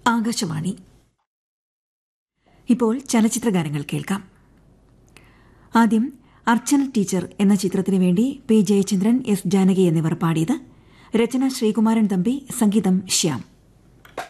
ആകാശവാണി. ഇപ്പോൾ ചലച്ചിത്രഗാനങ്ങൾ കേൾക്കാം. ആദ്യം അർച്ചന ടീച്ചർ എന്ന ചിത്രത്തിനു വേണ്ടി പി ജയചന്ദ്രൻ, എസ് ജാനകി എന്നിവർ പാടിയത്. രചന ശ്രീകുമാരൻ തമ്പി, സംഗീതം ശ്യാം.